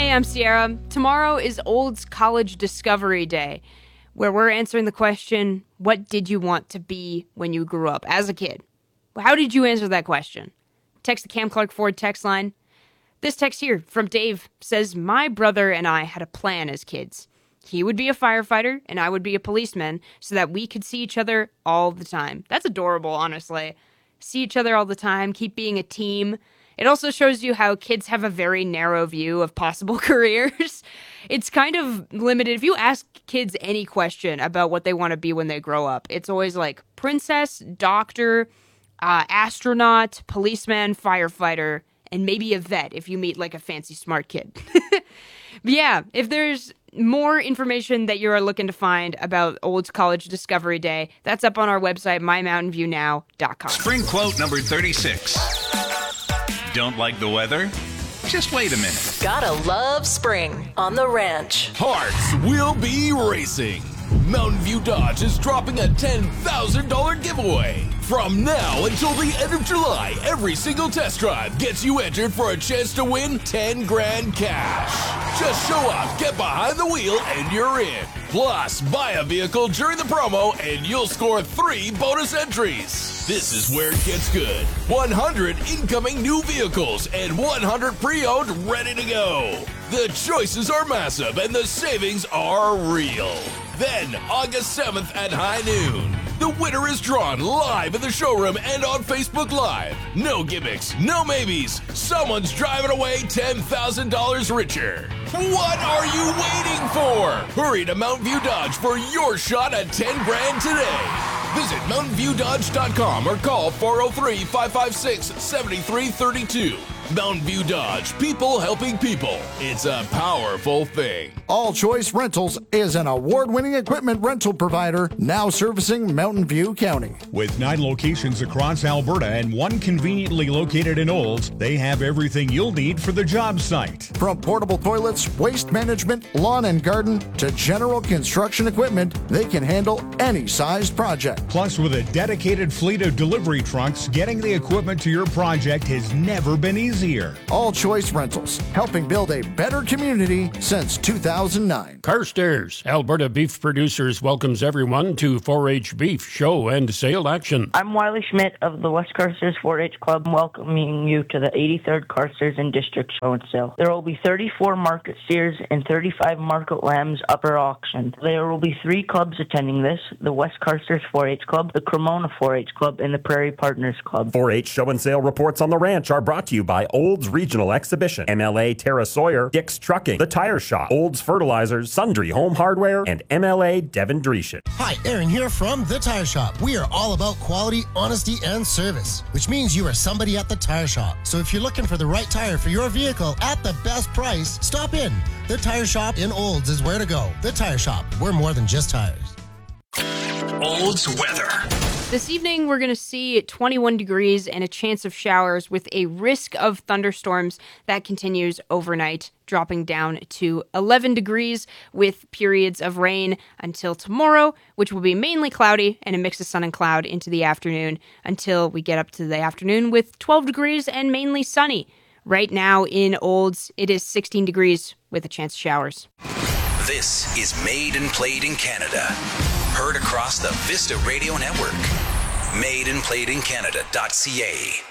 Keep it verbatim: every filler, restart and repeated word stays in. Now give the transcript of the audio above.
Hey, I'm Sierra. Tomorrow is Olds College Discovery Day, where we're answering the question, what did you want to be when you grew up as a kid? How did you answer that question? Text the Cam Clark Ford text line. This text here from Dave says, my brother and I had a plan as kids. He would be a firefighter and I would be a policeman so that we could see each other all the time. That's adorable, honestly. See each other all the time, keep being a team. It also shows you how kids have a very narrow view of possible careers. It's kind of limited. If you ask kids any question about what they want to be when they grow up, it's always like princess, doctor, uh, astronaut, policeman, firefighter, and maybe a vet if you meet like a fancy smart kid. But yeah, if there's more information that you're looking to find about Olds College Discovery Day, that's up on our website, my mountain view now dot com. Spring quote number thirty-six. Don't like the weather? Just wait a minute. Gotta love spring on the ranch. Hearts will be racing. Mountain View Dodge is dropping a ten thousand dollars giveaway. From now until the end of July, every single test drive gets you entered for a chance to win ten grand cash. Just show up, get behind the wheel, and you're in. Plus, buy a vehicle during the promo and you'll score three bonus entries. This is where it gets good. one hundred incoming new vehicles and one hundred pre-owned ready to go. The choices are massive and the savings are real. Then, August seventh at high noon, the winner is drawn live in the showroom and on Facebook Live. No gimmicks, no maybes. Someone's driving away ten thousand dollars richer. What are you waiting for? Hurry to Mountain View Dodge for your shot at ten grand today. Visit mountain view dodge dot com or call four oh three, five five six, seven three three two. Mountain View Dodge, people helping people. It's a powerful thing. All Choice Rentals is an award-winning equipment rental provider now servicing Mountain View County. With nine locations across Alberta and one conveniently located in Olds, they have everything you'll need for the job site. From portable toilets, waste management, lawn and garden, to general construction equipment, they can handle any sized project. Plus, with a dedicated fleet of delivery trucks, getting the equipment to your project has never been easier. All Choice Rentals, helping build a better community since two thousand nine. Carstairs, Alberta Beef Producers welcomes everyone to four H Beef Show and Sale Action. I'm Wiley Schmidt of the West Carstairs four H Club, welcoming you to the eighty-third Carstairs and District Show and Sale. There will be thirty-four market steers and thirty-five market lambs up for auction. There will be three clubs attending this, the West Carstairs four H Club, the Cremona four H Club, and the Prairie Partners Club. four H Show and Sale reports on the ranch are brought to you by Olds Regional Exhibition, M L A Terra Sawyer, Dick's Trucking, The Tire Shop, Olds Fertilizers, Sundry Home Hardware, and M L A Devon Dreeshen. Hi, Aaron here from The Tire Shop. We are all about quality, honesty, and service, which means you are somebody at The Tire Shop. So if you're looking for the right tire for your vehicle at the best price, stop in. The Tire Shop in Olds is where to go. The Tire Shop. We're more than just tires. Olds weather. This evening, we're going to see twenty-one degrees and a chance of showers with a risk of thunderstorms that continues overnight, dropping down to eleven degrees with periods of rain until tomorrow, which will be mainly cloudy and a mix of sun and cloud into the afternoon until we get up to the afternoon with twelve degrees and mainly sunny. Right now in Olds, it is sixteen degrees with a chance of showers. This is Made and Played in Canada. Heard across the Vista Radio Network. made and played in canada dot c a